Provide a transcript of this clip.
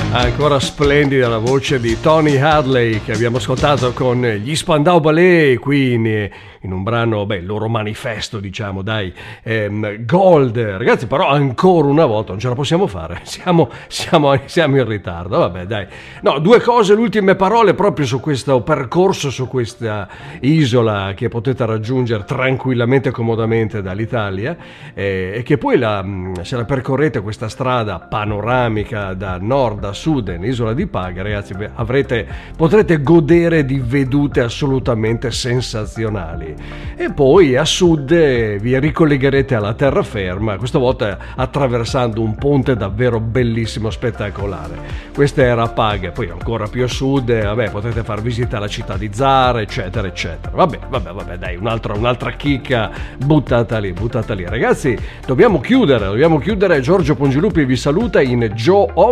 Ancora splendida la voce di Tony Hadley che abbiamo ascoltato con gli Spandau Ballet qui in un brano, il loro manifesto, diciamo, dai, Gold. Ragazzi, però ancora una volta non ce la possiamo fare, siamo in ritardo, vabbè, dai. No, due cose, le ultime parole proprio su questo percorso, su questa isola che potete raggiungere tranquillamente e comodamente dall'Italia, e che poi se la percorrete questa strada panoramica da nord a sud nell'isola di Paga, ragazzi, potrete godere di vedute assolutamente sensazionali. E poi a sud vi ricollegherete alla terraferma, questa volta attraversando un ponte davvero bellissimo, spettacolare. Questa era Paga, poi ancora più a sud, potete far visita alla città di Zara, eccetera eccetera. Vabbè, dai, un'altra chicca buttata lì. Ragazzi, dobbiamo chiudere. Giorgio Pongilupi vi saluta in Joe